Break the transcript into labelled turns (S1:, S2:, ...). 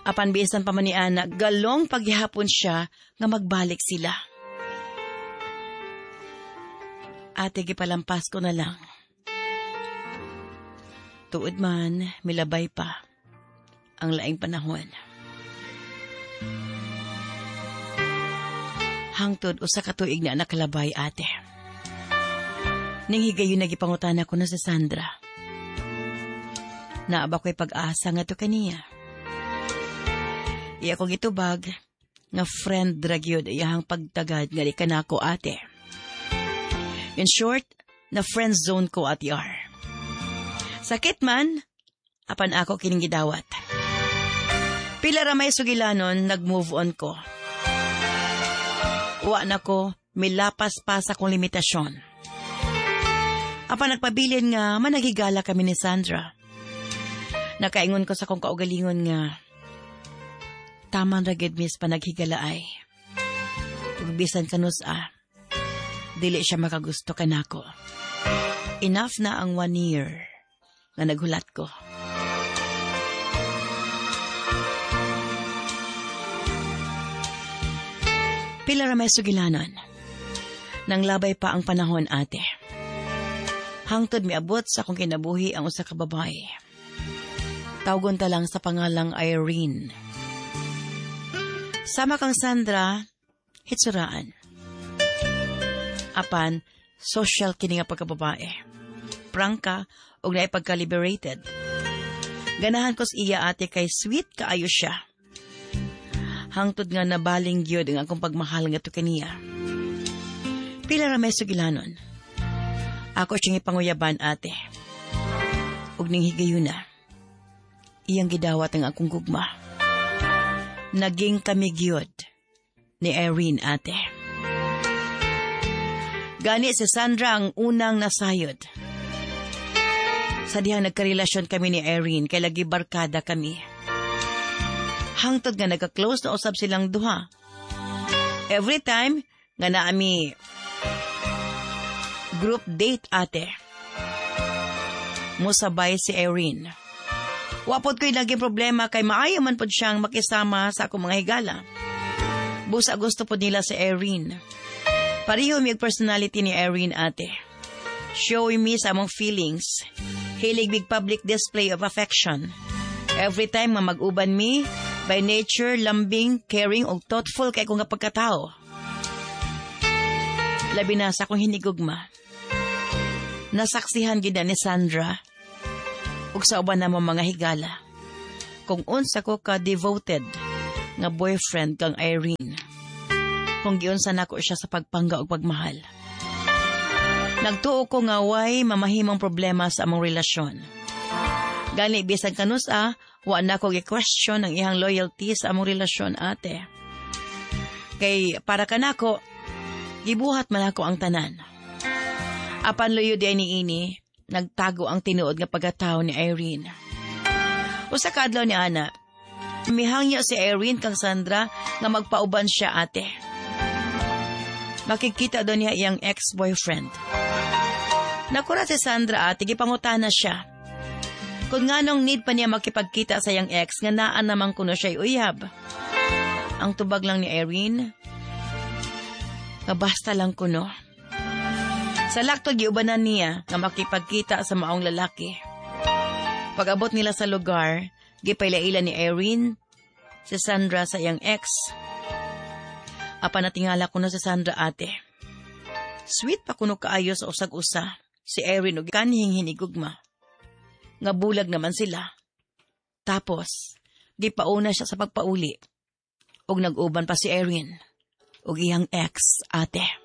S1: Apan bisan pa man ni Ana, galong paghihapon siya nga magbalik sila. Ate, gipalampas ko na lang. Tuod man, milabay pa ang laing panahon. Hangtod usa ka tuig na nakalabay, ate. Ning higayon nagipangutan ako na sa Sandra. Naaba ko'y pag-asa nga to kaniya. Iya kong itubag nga friend dragyod iyahang pagtagad nga di kanako, ate. In short, na friend zone ko at yar. Sakit man, apan ako kining gidawat. Pila ra may sugilanon, nag-move on ko. Uwa na ko, milapas pa sa kong limitasyon. Apan nagpabilin nga, managigala kami ni Sandra. Nakaingon ko sa kong kaugalingon nga, taman ragid mis panaghigalaay. Ugbisan kanus dili siya makagusto kanako. Enough na ang 1 year na naghulat ko. Pila ra may sugilanon. Nang labay pa ang panahon, ate. Hangtod miabot sa akong kinabuhi ang usa ka babae. Tawgon ta lang sa pangalang Irene. Sama kang Sandra, hitsuraan. Apan, social kini nga pagkababae. Prangka, og naay pagka-liberated. Ganahan ko sa iya, ate, kay sweet kaayo siya. Hangtod nga nabaling gyud ang akong pagmahal nga to kaniya. Pila ra may sugilanon. Ako siyang ipanguyaban, ate. Ug ning higayuna, iyang gidawat ang akong gugma. Naging kami gyud ni Irene, ate. Gani si Sandra ang unang nasayod. Sa dihang nagkarelasyon kami ni Irene, kay lagi barkada kami. Hangtod nga nagka-close na usab silang duha. Every time nga naami group date, ate, musabay si Irene. Wapod ko'y lagi problema kay maayo man pod siyang makisama sa akong mga higala. Busa gusto pod nila si Irene. Pareho mig personality ni Irene, ate. Showy me sa among feelings. Hilig big public display of affection. Every time nga mag-uban me, by nature, lambing, caring, o thoughtful kay kong pagkatao. Labi na sa akong hinigugma. Nasaksihan gina ni Sandra ug sa uban na mga higala kung unsa ko ka-devoted nga boyfriend kang Irene. Kung giunsa nako siya sa pagpangga ug pagmahal. Nagtuo ko nga way mamahimong problema sa among relasyon. Gani bisan kanus wa na ko gi-question ang iyang loyalty sa among relasyon, ate. Kay para kanako, gibuhat man ako ang tanan. Apan luyo di niini, nagtago ang tinuod nga pagkatao ni Irene. Usa ka adlaw ni Ana, mihangyo si Irene kang Sandra nga magpauban siya, ate. Makikita doon niya iyang ex-boyfriend. Nakura si Sandra, ate, gipangutana siya. Kung nga nung need pa niya makipagkita sa iyang ex, nga naan naman kuno siya'y uyab. Ang tubag lang ni Irene, nga basta lang kuno. Sa lakto giubanan niya nga makipagkita sa maong lalaki. Pag-abot nila sa lugar, gipailaila ni Irene si Sandra sa iyang ex. Apa natingala ko na si Sandra, ate. Sweet pa kuno kaayo sa usag-usa si Irene ug kanhing hinigugma. Nga bulag naman sila. Tapos, gipauna siya sa pagpauli. Ug nag-uban pa si Irene ug iyang ex, ate.